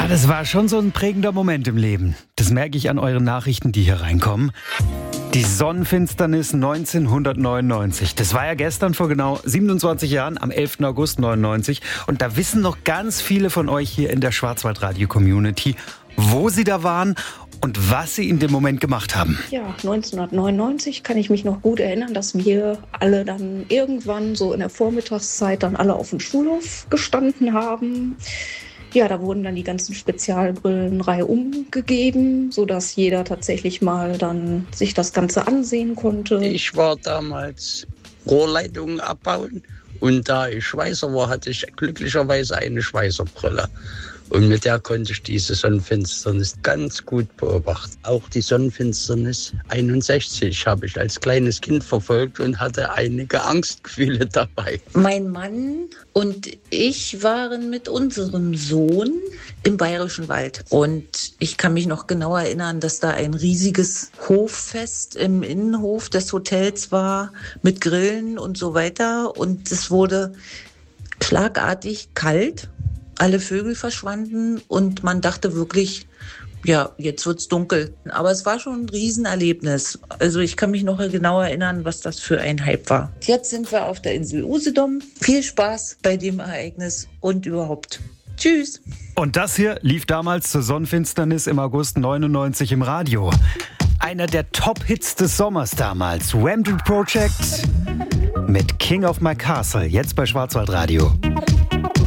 das war schon so ein prägender Moment im Leben. Das merke ich an euren Nachrichten, die hier reinkommen. Die Sonnenfinsternis 1999. Das war ja gestern vor genau 27 Jahren, am 11. August 99. Und da wissen noch ganz viele von euch hier in der Schwarzwaldradio-Community, wo sie da waren und was sie in dem Moment gemacht haben. Ja, 1999 kann ich mich noch gut erinnern, dass wir alle dann irgendwann so in der Vormittagszeit dann alle auf dem Schulhof gestanden haben. Ja, da wurden dann die ganzen Spezialbrillen reihum gegeben, sodass jeder tatsächlich mal dann sich das Ganze ansehen konnte. Ich war damals Rohrleitungen abbauen und da ich Schweißer war, hatte ich glücklicherweise eine Schweißerbrille. Und mit der konnte ich diese Sonnenfinsternis ganz gut beobachten. Auch die Sonnenfinsternis 61 habe ich als kleines Kind verfolgt und hatte einige Angstgefühle dabei. Mein Mann und ich waren mit unserem Sohn im Bayerischen Wald. Und ich kann mich noch genau erinnern, dass da ein riesiges Hoffest im Innenhof des Hotels war mit Grillen und so weiter. Und es wurde schlagartig kalt. Alle Vögel verschwanden und man dachte wirklich, ja, jetzt wird's dunkel. Aber es war schon ein Riesenerlebnis. Also ich kann mich noch genau erinnern, was das für ein Hype war. Jetzt sind wir auf der Insel Usedom. Viel Spaß bei dem Ereignis und überhaupt. Tschüss. Und das hier lief damals zur Sonnenfinsternis im August 99 im Radio. Einer der Top-Hits des Sommers damals. Wham! Project mit King of My Castle, jetzt bei Schwarzwaldradio.